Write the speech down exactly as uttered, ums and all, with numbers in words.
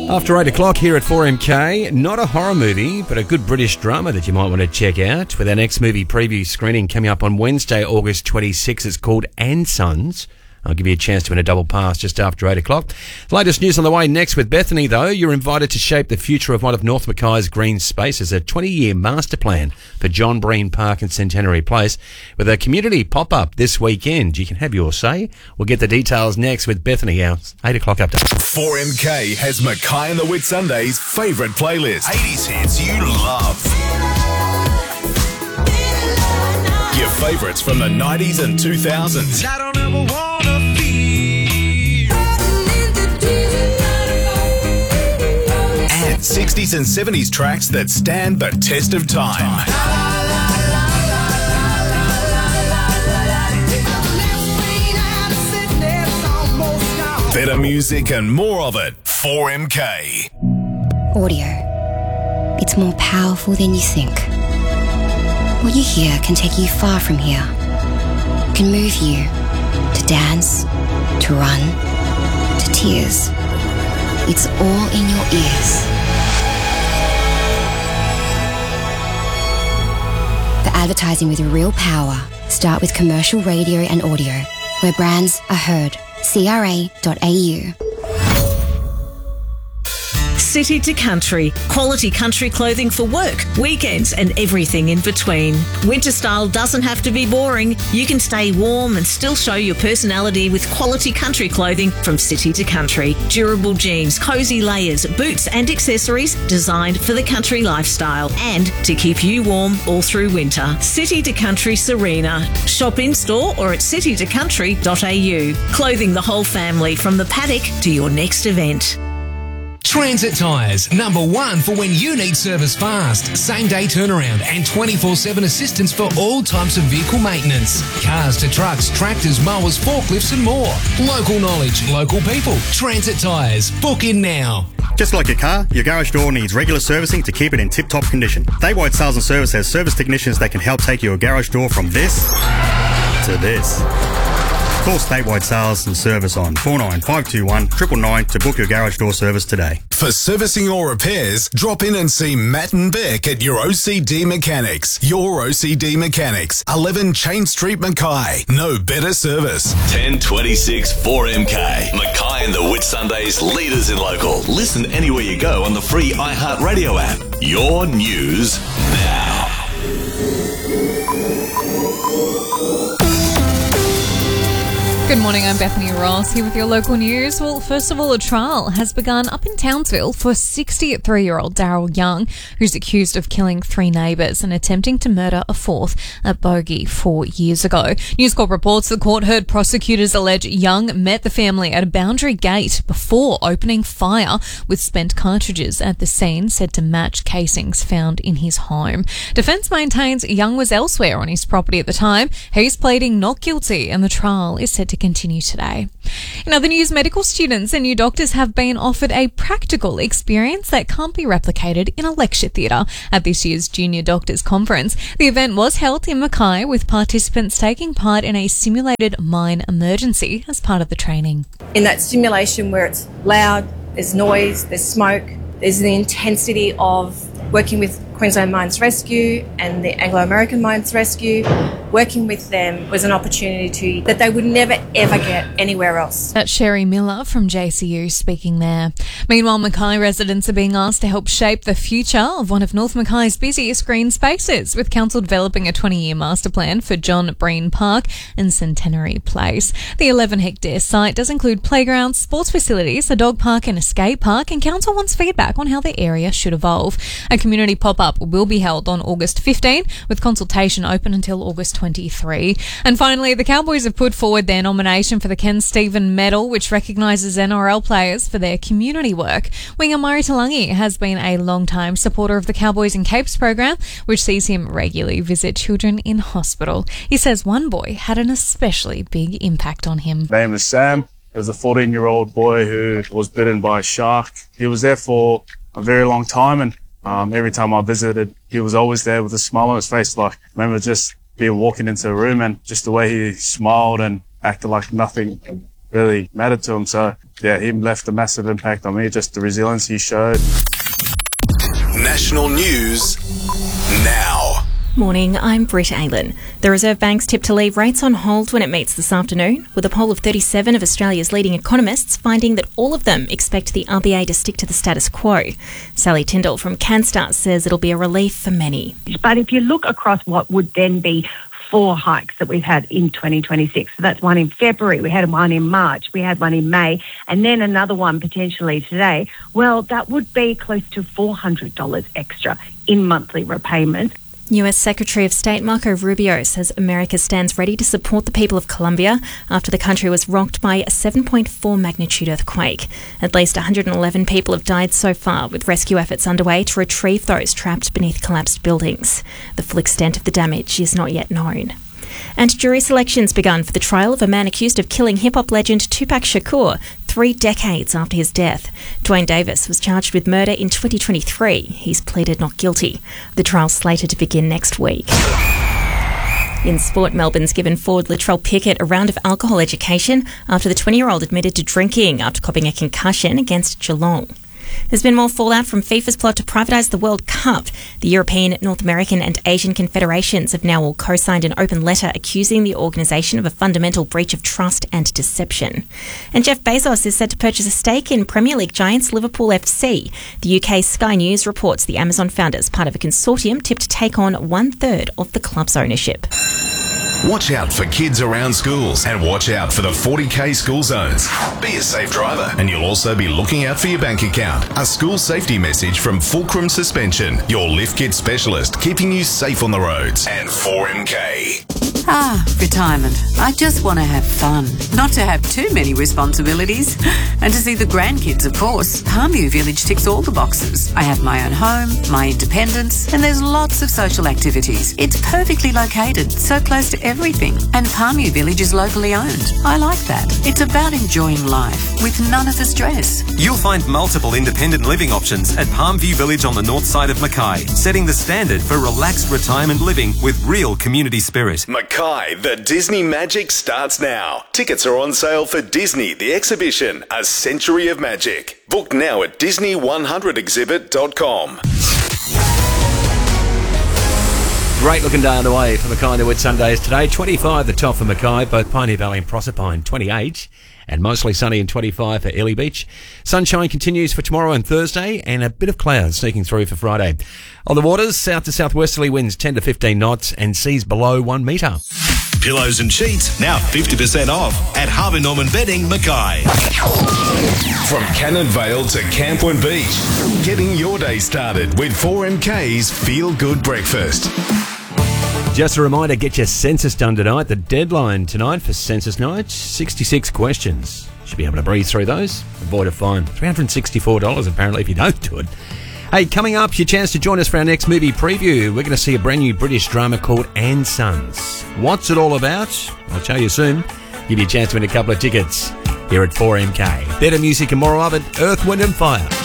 After eight o'clock here at four M K, not a horror movie, but a good British drama that you might want to check out. With our next movie preview screening coming up on Wednesday, August twenty-sixth. It's called And Sons. I'll give you a chance to win a double pass just after eight o'clock. Latest news on the way next with Bethany, though. You're invited to shape the future of one of North Mackay's green spaces, a twenty-year master plan for John Breen Park and Centenary Place with a community pop-up this weekend. You can have your say. We'll get the details next with Bethany, our eight o'clock update. four M K has Mackay and the Whitsundays' favourite playlist. eighties hits you love. Your favourites from the nineties and two thousands. I don't ever wanna And sixties and seventies tracks that stand the test of time. Better music and more of it. four M K. Audio. It's more powerful than you think. What you hear can take you far from here. It can move you to dance, to run, to tears. It's all in your ears. For advertising with real power, start with commercial radio and audio, where brands are heard. C R A dot A U. City to Country. Quality country clothing for work, weekends and everything in between. Winter style doesn't have to be boring. You can stay warm and still show your personality with quality country clothing from City to Country. Durable jeans, cosy layers, boots and accessories designed for the country lifestyle and to keep you warm all through winter. City to Country Serena. Shop in store or at city to country dot A U. Clothing the whole family from the paddock to your next event. Transit Tyres, number one for when you need service fast, same day turnaround and twenty-four seven assistance for all types of vehicle maintenance. Cars to trucks, tractors, mowers, forklifts and more. Local knowledge, local people. Transit Tyres. Book in now. Just like your car, your garage door needs regular servicing to keep it in tip-top condition. Daywide Sales and Service has service technicians that can help take your garage door from this to this. Call Statewide Sales and Service on four nine five two one, nine nine nine to book your garage door service today. For servicing or repairs, drop in and see Matt and Beck at your O C D Mechanics. Your O C D Mechanics, eleven Chain Street, Mackay. No better service. ten twenty-six four M K. Mackay and the Whitsundays, leaders in local. Listen anywhere you go on the free iHeartRadio app. Your news now. Good morning, I'm Bethany Ross here with your local news. Well, first of all, a trial has begun up in Townsville for sixty-three-year-old Daryl Young, who's accused of killing three neighbours and attempting to murder a fourth at Bogey four years ago. News Corp reports the court heard prosecutors allege Young met the family at a boundary gate before opening fire with spent cartridges at the scene said to match casings found in his home. Defence maintains Young was elsewhere on his property at the time. He's pleading not guilty and the trial is set to continue today. In other news, medical students and new doctors have been offered a practical experience that can't be replicated in a lecture theatre at this year's Junior Doctors Conference. The event was held in Mackay with participants taking part in a simulated mine emergency as part of the training. In that simulation where it's loud, there's noise, there's smoke, there's the intensity of working with Queensland Mines Rescue and the Anglo-American Mines Rescue. Working with them was an opportunity to, that they would never ever get anywhere else. That's Sherry Miller from J C U speaking there. Meanwhile, Mackay residents are being asked to help shape the future of one of North Mackay's busiest green spaces, with council developing a twenty-year master plan for John Breen Park and Centenary Place. The eleven hectare site does include playgrounds, sports facilities, a dog park and a skate park, and council wants feedback on how the area should evolve. A community pop-up will be held on August fifteenth, with consultation open until August twenty-third. And finally, the Cowboys have put forward their nomination for the Ken Stephen Medal, which recognises N R L players for their community work. Winger Murray Talangi has been a long-time supporter of the Cowboys in Capes program, which sees him regularly visit children in hospital. He says one boy had an especially big impact on him. His name is Sam. He was a fourteen-year-old boy who was bitten by a shark. He was there for a very long time, and um, every time I visited, he was always there with a smile on his face. Like, I remember just being walking into a room and just the way he smiled and acted like nothing really mattered to him. So, yeah, he left a massive impact on me, just the resilience he showed. National news now. Morning, I'm Britt Aylen. The Reserve Bank's tip to leave rates on hold when it meets this afternoon, with a poll of thirty-seven of Australia's leading economists finding that all of them expect the R B A to stick to the status quo. Sally Tyndall from CanStar says it'll be a relief for many. But if you look across what would then be four hikes that we've had in twenty twenty-six. So that's one in February, we had one in March, we had one in May, and then another one potentially today. Well, that would be close to four hundred dollars extra in monthly repayments. U S Secretary of State Marco Rubio says America stands ready to support the people of Colombia after the country was rocked by a seven point four magnitude earthquake. At least one hundred eleven people have died so far, with rescue efforts underway to retrieve those trapped beneath collapsed buildings. The full extent of the damage is not yet known. And jury selection's begun for the trial of a man accused of killing hip-hop legend Tupac Shakur three decades after his death. Dwayne Davis was charged with murder in twenty twenty-three. He's pleaded not guilty. The trial's slated to begin next week. In sport, Melbourne's given forward Latrell Pickett a round of alcohol education after the twenty-year-old admitted to drinking after copping a concussion against Geelong. There's been more fallout from FIFA's plot to privatise the World Cup. The European, North American and Asian confederations have now all co-signed an open letter accusing the organisation of a fundamental breach of trust and deception. And Jeff Bezos is set to purchase a stake in Premier League giants Liverpool F C. The U K's Sky News reports the Amazon founders, part of a consortium tipped to take on one-third of the club's ownership. Watch out for kids around schools and watch out for the forty K school zones. Be a safe driver and you'll also be looking out for your bank account. A school safety message from Fulcrum Suspension, your lift kit specialist, keeping you safe on the roads. And four M K. Ah, retirement. I just want to have fun, not to have too many responsibilities. And to see the grandkids, of course. Palmview Village ticks all the boxes. I have my own home, my independence, and there's lots of social activities. It's perfectly located, so close to everything. And Palmview Village is locally owned. I like that. It's about enjoying life with none of the stress. You'll find multiple independent living options at Palmview Village on the north side of Mackay, setting the standard for relaxed retirement living with real community spirit. Mackay, the Disney Magic starts now. Tickets are on sale for Disney, the exhibition, A Century of Magic. Book now at disney one hundred exhibit dot com. Great looking day on the way for Mackay and the Whitsundays today. twenty-five the top for Mackay, both Pioneer Valley and Proserpine, twenty-eight. And mostly sunny and twenty-five for Ely Beach. Sunshine continues for tomorrow and Thursday, and a bit of clouds sneaking through for Friday. On the waters, south to southwesterly winds ten to fifteen knots and seas below one metre. Pillows and sheets now fifty percent off at Harbour Norman Bedding, Mackay. From Cannon Vale to Campoon Beach, getting your day started with four M K's Feel Good Breakfast. Just a reminder, get your census done tonight. The deadline tonight for census night, sixty-six questions. Should be able to breeze through those. Avoid a fine. three hundred sixty-four dollars apparently if you don't do it. Hey, coming up, your chance to join us for our next movie preview. We're going to see a brand new British drama called And Sons. What's it all about? I'll tell you soon. Give you a chance to win a couple of tickets here at four M K. Better music and more of it. Earth, Wind and Fire.